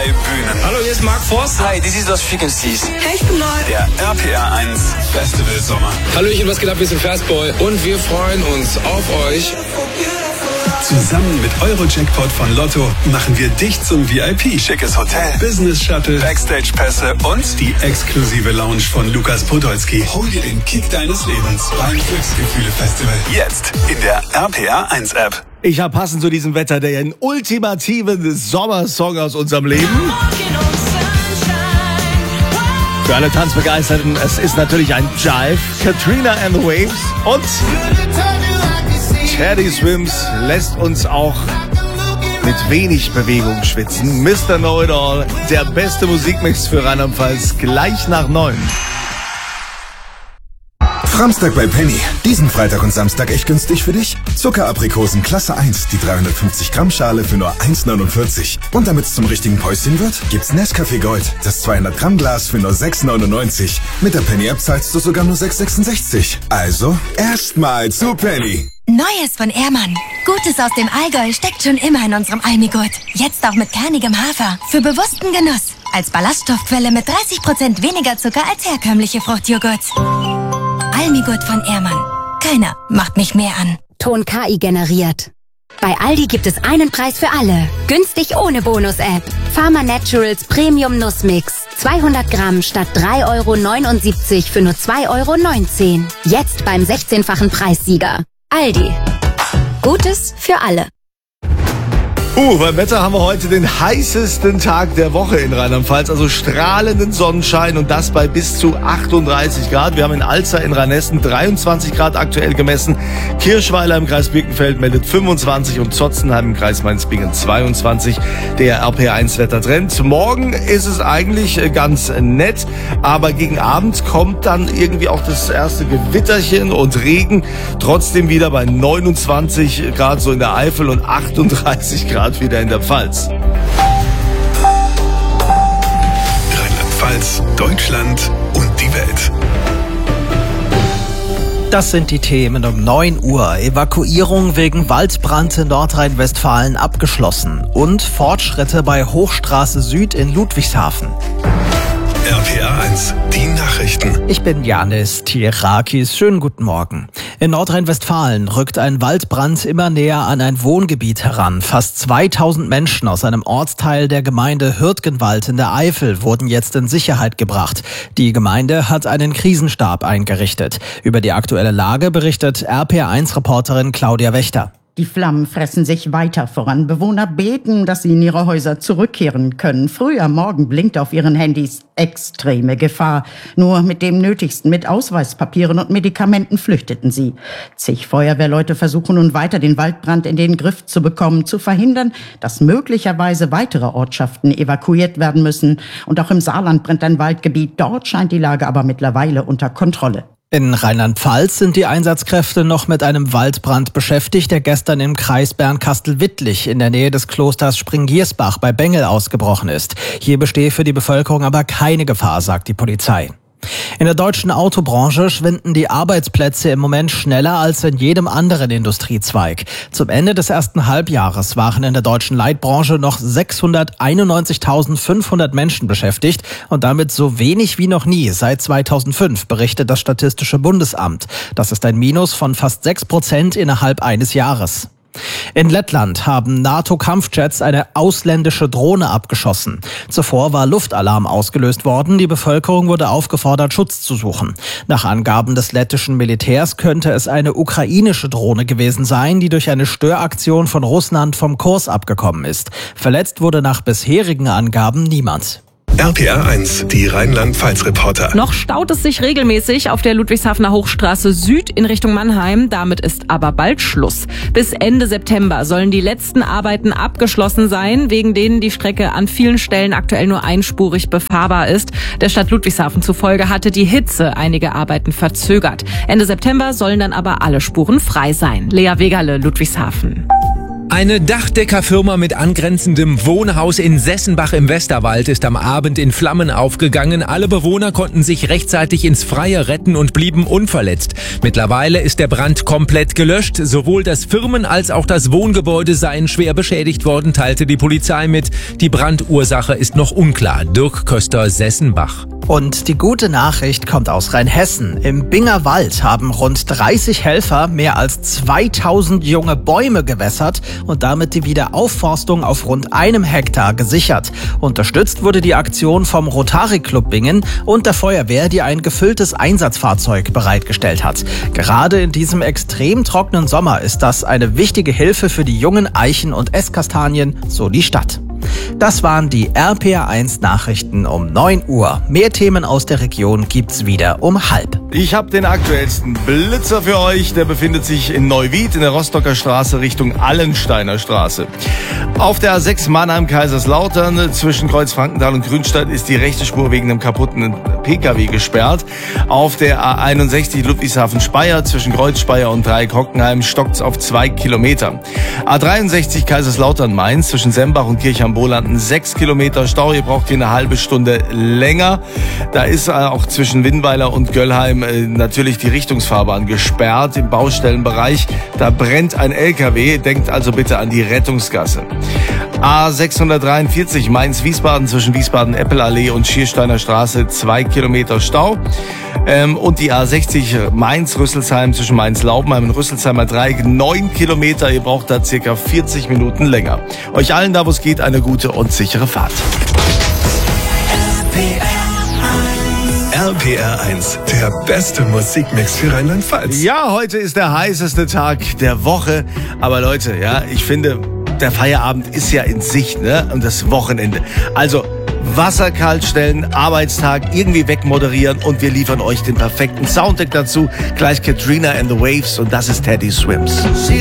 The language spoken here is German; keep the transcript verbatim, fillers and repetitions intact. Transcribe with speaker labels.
Speaker 1: Zwei Bühnen.
Speaker 2: Hallo, hier ist Mark Forster.
Speaker 3: Hi, this is Lost Frequencies.
Speaker 4: Hey, ich bin Neu.
Speaker 1: Der R P R eins Festival Sommer.
Speaker 2: Hallöchen, was geht ab? Wir sind Fastboy und wir freuen uns auf euch.
Speaker 1: Zusammen mit Euro-Jackpot von Lotto machen wir dich zum V I P. Schickes Hotel, Business-Shuttle, Backstage-Pässe und die exklusive Lounge von Lukas Podolski. Hol dir den Kick deines Lebens beim Glücksgefühle-Festival. Jetzt in der R P R eins App.
Speaker 5: Ich habe passend zu diesem Wetter den ultimativen Sommersong aus unserem Leben. Für alle Tanzbegeisterten, es ist natürlich ein Jive. Katrina and the Waves und Teddy Swims lässt uns auch mit wenig Bewegung schwitzen. Mister Know-It-All, der beste Musikmix für Rheinland-Pfalz, gleich nach neun.
Speaker 6: Framstag bei Penny. Diesen Freitag und Samstag echt günstig für dich. Zuckeraprikosen Klasse eins, die dreihundertfünfzig Gramm Schale für nur eins neunundvierzig. Und damit es zum richtigen Päuschen wird, gibt's Nescafé Gold, das zweihundert Gramm Glas für nur sechs neunundneunzig. Mit der Penny-App zahlst du sogar nur sechs sechsundsechzig. Also, erstmal zu Penny.
Speaker 7: Neues von Ehrmann. Gutes aus dem Allgäu steckt schon immer in unserem Almigurt. Jetzt auch mit kernigem Hafer. Für bewussten Genuss. Als Ballaststoffquelle mit dreißig Prozent weniger Zucker als herkömmliche Fruchtjoghurts. Almigurt von Ehrmann. Keiner macht mich mehr an.
Speaker 8: Ton K I generiert. Bei Aldi gibt es einen Preis für alle. Günstig ohne Bonus-App. Pharma Naturals Premium Nussmix. zweihundert Gramm statt drei Euro neunundsiebzig für nur zwei Euro neunzehn. Jetzt beim sechzehnfachen Preissieger. Aldi. Gutes für alle.
Speaker 5: Uh, beim Wetter haben wir heute den heißesten Tag der Woche in Rheinland-Pfalz, also strahlenden Sonnenschein und das bei bis zu achtunddreißig Grad. Wir haben in Alzer in Rheinessen dreiundzwanzig Grad aktuell gemessen. Kirchweiler im Kreis Birkenfeld meldet fünfundzwanzig und Zotzenheim im Kreis Mainz-Bingen zweiundzwanzig. Der R P R eins Wettertrend. Morgen ist es eigentlich ganz nett, aber gegen Abend kommt dann irgendwie auch das erste Gewitterchen und Regen. Trotzdem wieder bei neunundzwanzig Grad so in der Eifel und achtunddreißig Grad wieder in der Pfalz.
Speaker 1: Rheinland-Pfalz, Deutschland und die Welt.
Speaker 9: Das sind die Themen um neun Uhr. Evakuierung wegen Waldbrand in Nordrhein-Westfalen abgeschlossen und Fortschritte bei Hochstraße Süd in Ludwigshafen.
Speaker 1: R P R eins, die Nachrichten.
Speaker 9: Ich bin Janis Tierakis. Schönen guten Morgen. In Nordrhein-Westfalen rückt ein Waldbrand immer näher an ein Wohngebiet heran. Fast zweitausend Menschen aus einem Ortsteil der Gemeinde Hürtgenwald in der Eifel wurden jetzt in Sicherheit gebracht. Die Gemeinde hat einen Krisenstab eingerichtet. Über die aktuelle Lage berichtet R P R eins Reporterin Claudia Wächter.
Speaker 10: Die Flammen fressen sich weiter voran. Bewohner beten, dass sie in ihre Häuser zurückkehren können. Früh am Morgen blinkt auf ihren Handys extreme Gefahr. Nur mit dem Nötigsten, mit Ausweispapieren und Medikamenten flüchteten sie. Zig Feuerwehrleute versuchen nun weiter, den Waldbrand in den Griff zu bekommen, zu verhindern, dass möglicherweise weitere Ortschaften evakuiert werden müssen. Und auch im Saarland brennt ein Waldgebiet. Dort scheint die Lage aber mittlerweile unter Kontrolle.
Speaker 9: In Rheinland-Pfalz sind die Einsatzkräfte noch mit einem Waldbrand beschäftigt, der gestern im Kreis Bernkastel-Wittlich in der Nähe des Klosters Springgiersbach bei Bengel ausgebrochen ist. Hier bestehe für die Bevölkerung aber keine Gefahr, sagt die Polizei. In der deutschen Autobranche schwinden die Arbeitsplätze im Moment schneller als in jedem anderen Industriezweig. Zum Ende des ersten Halbjahres waren in der deutschen Leitbranche noch sechshunderteinundneunzigtausendfünfhundert Menschen beschäftigt und damit so wenig wie noch nie seit zweitausendfünf, berichtet das Statistische Bundesamt. Das ist ein Minus von fast sechs Prozent innerhalb eines Jahres. In Lettland haben NATO-Kampfjets eine ausländische Drohne abgeschossen. Zuvor war Luftalarm ausgelöst worden. Die Bevölkerung wurde aufgefordert, Schutz zu suchen. Nach Angaben des lettischen Militärs könnte es eine ukrainische Drohne gewesen sein, die durch eine Störaktion von Russland vom Kurs abgekommen ist. Verletzt wurde nach bisherigen Angaben niemand.
Speaker 1: R P R eins, die Rheinland-Pfalz-Reporter.
Speaker 11: Noch staut es sich regelmäßig auf der Ludwigshafener Hochstraße Süd in Richtung Mannheim. Damit ist aber bald Schluss. Bis Ende September sollen die letzten Arbeiten abgeschlossen sein, wegen denen die Strecke an vielen Stellen aktuell nur einspurig befahrbar ist. Der Stadt Ludwigshafen zufolge hatte die Hitze einige Arbeiten verzögert. Ende September sollen dann aber alle Spuren frei sein. Lea Wegerle, Ludwigshafen.
Speaker 3: Eine Dachdeckerfirma mit angrenzendem Wohnhaus in Sessenbach im Westerwald ist am Abend in Flammen aufgegangen. Alle Bewohner konnten sich rechtzeitig ins Freie retten und blieben unverletzt. Mittlerweile ist der Brand komplett gelöscht. Sowohl das Firmen- als auch das Wohngebäude seien schwer beschädigt worden, teilte die Polizei mit. Die Brandursache ist noch unklar. Dirk Köster, Sessenbach.
Speaker 9: Und die gute Nachricht kommt aus Rheinhessen. Im Binger Wald haben rund dreißig Helfer mehr als zweitausend junge Bäume gewässert und damit die Wiederaufforstung auf rund einem Hektar gesichert. Unterstützt wurde die Aktion vom Rotary Club Bingen und der Feuerwehr, die ein gefülltes Einsatzfahrzeug bereitgestellt hat. Gerade in diesem extrem trockenen Sommer ist das eine wichtige Hilfe für die jungen Eichen und Esskastanien, so die Stadt. Das waren die R P R eins Nachrichten um neun Uhr. Mehr Themen aus der Region gibt's wieder um halb.
Speaker 5: Ich habe den aktuellsten Blitzer für euch. Der befindet sich in Neuwied in der Rostocker Straße Richtung Allensteiner Straße. Auf der A sechs Mannheim-Kaiserslautern zwischen Kreuz-Frankenthal und Grünstadt ist die rechte Spur wegen einem kaputten P K W gesperrt. Auf der A einundsechzig Ludwigshafen-Speyer zwischen Kreuz-Speyer und Dreieck-Hockenheim stockt's auf zwei Kilometer. A dreiundsechzig Kaiserslautern-Mainz zwischen Sembach und Kirchheim-Bolanden sechs Kilometer Stau. Ihr braucht hier eine halbe Stunde länger. Da ist auch zwischen Winnweiler und Göllheim äh, natürlich die Richtungsfahrbahn gesperrt im Baustellenbereich. Da brennt ein L K W. Denkt also bitte an die Rettungsgasse. A sechshundertdreiundvierzig Mainz-Wiesbaden zwischen Wiesbaden-Eppelallee und Schiersteiner Straße zwei Kilometer Stau. Ähm, und die A sechzig Mainz-Rüsselsheim zwischen Mainz-Laubenheim und Rüsselsheimer Dreieck neun Kilometer. Ihr braucht da circa vierzig Minuten länger. Euch allen da, wo es geht, eine gute und sichere Fahrt.
Speaker 1: R P R eins, der beste Musikmix für Rheinland-Pfalz.
Speaker 5: Ja, heute ist der heißeste Tag der Woche. Aber Leute, ja, ich finde, der Feierabend ist ja in Sicht, ne? Und das Wochenende. Also Wasser kalt stellen, Arbeitstag irgendwie wegmoderieren und wir liefern euch den perfekten Soundtrack dazu. Gleich Katrina and the Waves und das ist Teddy Swims.